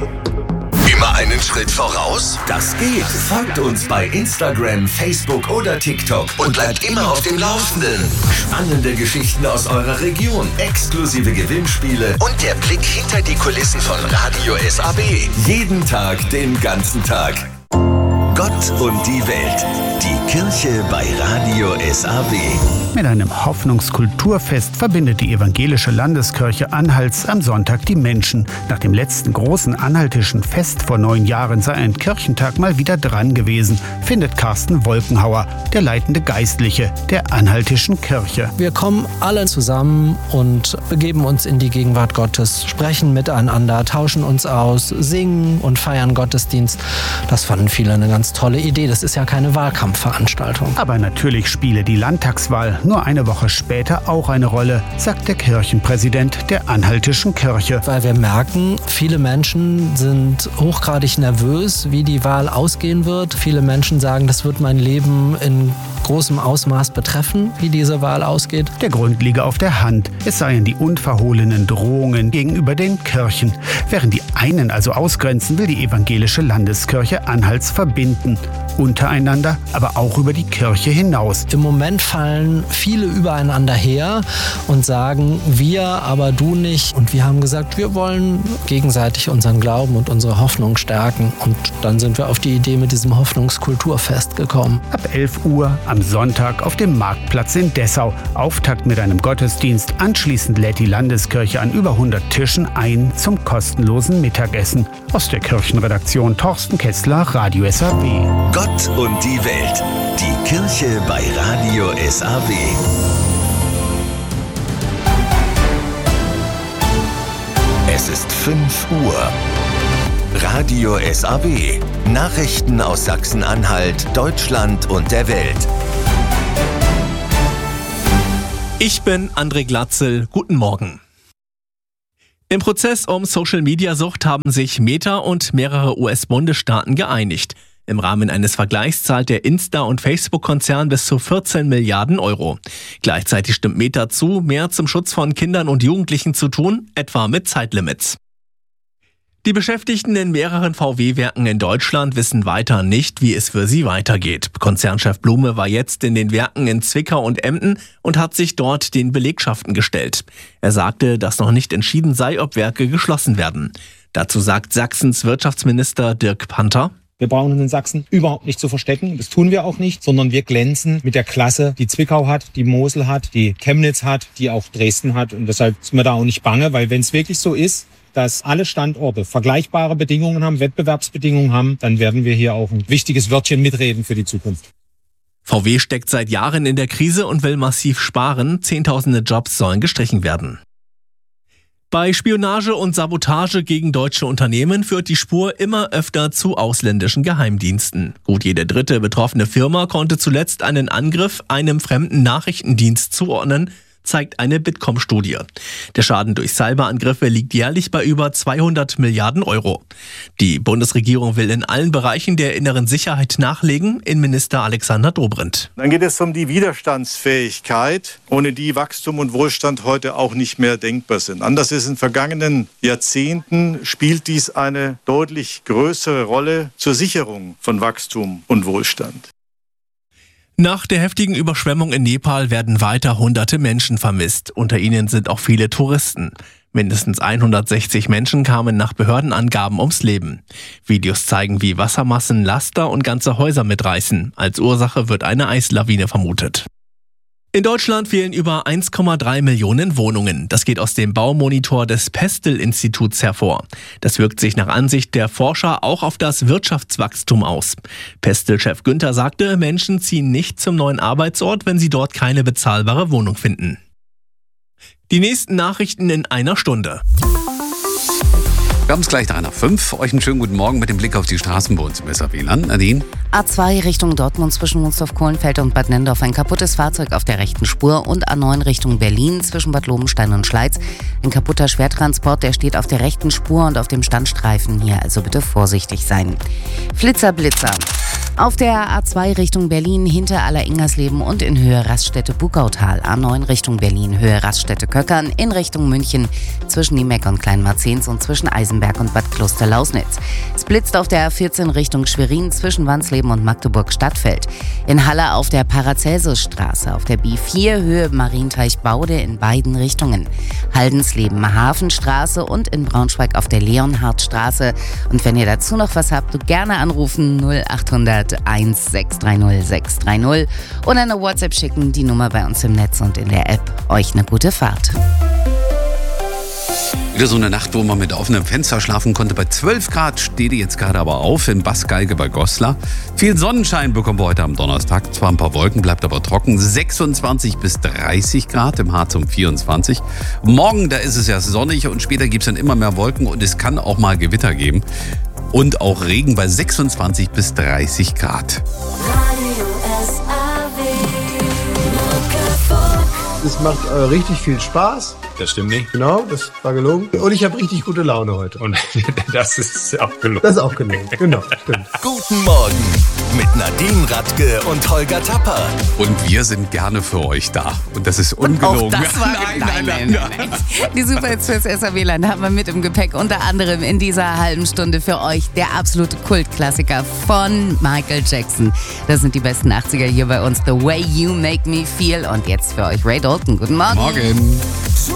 Immer einen Schritt voraus? Das geht. Folgt uns bei Instagram, Facebook oder TikTok und bleibt immer auf dem Laufenden. Spannende Geschichten aus eurer Region, exklusive Gewinnspiele und der Blick hinter die Kulissen von Radio SAB. Jeden Tag, den ganzen Tag. Gott und die Welt. Die Kirche bei Radio SAB. Mit einem Hoffnungskulturfest verbindet die evangelische Landeskirche Anhalts am Sonntag die Menschen. Nach dem letzten großen anhaltischen Fest vor 9 Jahren sei ein Kirchentag mal wieder dran gewesen, findet Carsten Wolkenhauer, der leitende Geistliche der anhaltischen Kirche. Wir kommen alle zusammen und begeben uns in die Gegenwart Gottes, sprechen miteinander, tauschen uns aus, singen und feiern Gottesdienst. Das fanden viele eine ganz tolle Idee. Das ist ja keine Wahlkampfveranstaltung. Aber natürlich spiele die Landtagswahl nur eine Woche später auch eine Rolle, sagt der Kirchenpräsident der anhaltischen Kirche. Weil wir merken, viele Menschen sind hochgradig nervös, wie die Wahl ausgehen wird. Viele Menschen sagen, das wird mein Leben in großem Ausmaß betreffen, wie diese Wahl ausgeht. Der Grund liege auf der Hand. Es seien die unverhohlenen Drohungen gegenüber den Kirchen. Während die einen also ausgrenzen, will die evangelische Landeskirche Anhalts verbinden. Untereinander, aber auch über die Kirche hinaus. Im Moment fallen viele übereinander her und sagen, wir, aber du nicht. Und wir haben gesagt, wir wollen gegenseitig unseren Glauben und unsere Hoffnung stärken. Und dann sind wir auf die Idee mit diesem Hoffnungskulturfest gekommen. Ab 11 Uhr am Sonntag auf dem Marktplatz in Dessau. Auftakt mit einem Gottesdienst. Anschließend lädt die Landeskirche an über 100 Tischen ein zum kostenlosen Mittagessen. Aus der Kirchenredaktion Thorsten Kessler, Radio SAB. Gott und die Welt. Die Kirche bei Radio SAB. Es ist 5 Uhr. Radio SAB. Nachrichten aus Sachsen-Anhalt, Deutschland und der Welt. Ich bin André Glatzel. Guten Morgen. Im Prozess um Social-Media-Sucht haben sich Meta und mehrere US-Bundesstaaten geeinigt. Im Rahmen eines Vergleichs zahlt der Insta- und Facebook-Konzern bis zu 14 Milliarden Euro. Gleichzeitig stimmt Meta zu, mehr zum Schutz von Kindern und Jugendlichen zu tun, etwa mit Zeitlimits. Die Beschäftigten in mehreren VW-Werken in Deutschland wissen weiter nicht, wie es für sie weitergeht. Konzernchef Blume war jetzt in den Werken in Zwickau und Emden und hat sich dort den Belegschaften gestellt. Er sagte, dass noch nicht entschieden sei, ob Werke geschlossen werden. Dazu sagt Sachsens Wirtschaftsminister Dirk Panther: Wir brauchen uns in Sachsen überhaupt nicht zu verstecken. Das tun wir auch nicht, sondern wir glänzen mit der Klasse, die Zwickau hat, die Mosel hat, die Chemnitz hat, die auch Dresden hat. Und deshalb ist mir da auch nicht bange, weil wenn es wirklich so ist, dass alle Standorte vergleichbare Bedingungen haben, Wettbewerbsbedingungen haben, dann werden wir hier auch ein wichtiges Wörtchen mitreden für die Zukunft. VW steckt seit Jahren in der Krise und will massiv sparen. Zehntausende Jobs sollen gestrichen werden. Bei Spionage und Sabotage gegen deutsche Unternehmen führt die Spur immer öfter zu ausländischen Geheimdiensten. Gut jede dritte betroffene Firma konnte zuletzt einen Angriff einem fremden Nachrichtendienst zuordnen, zeigt eine Bitkom-Studie. Der Schaden durch Cyberangriffe liegt jährlich bei über 200 Milliarden Euro. Die Bundesregierung will in allen Bereichen der inneren Sicherheit nachlegen, Innenminister Alexander Dobrindt. Dann geht es um die Widerstandsfähigkeit, ohne die Wachstum und Wohlstand heute auch nicht mehr denkbar sind. Anders als in vergangenen Jahrzehnten spielt dies eine deutlich größere Rolle zur Sicherung von Wachstum und Wohlstand. Nach der heftigen Überschwemmung in Nepal werden weiter hunderte Menschen vermisst. Unter ihnen sind auch viele Touristen. Mindestens 160 Menschen kamen nach Behördenangaben ums Leben. Videos zeigen, wie Wassermassen Laster und ganze Häuser mitreißen. Als Ursache wird eine Eislawine vermutet. In Deutschland fehlen über 1,3 Millionen Wohnungen. Das geht aus dem Baumonitor des Pestel-Instituts hervor. Das wirkt sich nach Ansicht der Forscher auch auf das Wirtschaftswachstum aus. Pestel-Chef Günther sagte, Menschen ziehen nicht zum neuen Arbeitsort, wenn sie dort keine bezahlbare Wohnung finden. Die nächsten Nachrichten in einer Stunde. Wir haben es gleich nach 5. Euch einen schönen guten Morgen mit dem Blick auf die Straßen bei uns im SAB-Land. Nadine? A2 Richtung Dortmund zwischen Munsterf-Kohlenfeld und Bad Nendorf ein kaputtes Fahrzeug auf der rechten Spur und A9 Richtung Berlin zwischen Bad Lobenstein und Schleiz. Ein kaputter Schwertransport, der steht auf der rechten Spur und auf dem Standstreifen. Hier also bitte vorsichtig sein. Flitzer, Blitzer. Auf der A2 Richtung Berlin hinter Aller-Ingersleben und in Höhe Raststätte Bugautal. A9 Richtung Berlin, Höhe Raststätte Köckern, in Richtung München zwischen Niemeck und Kleinmarzens und zwischen Eisenberg und Bad Kloster-Lausnitz. Es blitzt auf der A14 Richtung Schwerin zwischen Wansleben und Magdeburg-Stadtfeld. In Halle auf der Paracelsusstraße, auf der B4 Höhe Marienteich-Baude in beiden Richtungen. Haldensleben Hafenstraße und in Braunschweig auf der Leonhardstraße. Und wenn ihr dazu noch was habt, gerne anrufen 0800 1630 630 oder eine WhatsApp schicken, die Nummer bei uns im Netz und in der App. Euch eine gute Fahrt. Wieder so eine Nacht, wo man mit offenem Fenster schlafen konnte. Bei 12 Grad steht die jetzt gerade aber auf in Bassgeige bei Goslar. Viel Sonnenschein bekommen wir heute am Donnerstag. Zwar ein paar Wolken, bleibt aber trocken. 26 bis 30 Grad, im Harz um 24. Morgen, da ist es ja sonnig und später gibt es dann immer mehr Wolken und es kann auch mal Gewitter geben. Und auch Regen bei 26 bis 30 Grad. Es macht richtig viel Spaß. Das stimmt nicht. Genau, das war gelogen. Und ich habe richtig gute Laune heute. Und das ist auch gelogen. Das ist auch gelogen, genau, stimmt. Guten Morgen mit Nadine Radke und Holger Tapper. Und wir sind gerne für euch da. Und das ist ungelogen. Auch das war nein. Die Superhits fürs SAW haben wir mit im Gepäck. Unter anderem in dieser halben Stunde für euch der absolute Kultklassiker von Michael Jackson. Das sind die besten 80er hier bei uns. The Way You Make Me Feel. Und jetzt für euch Ray Dalton. Guten Morgen. Morgen.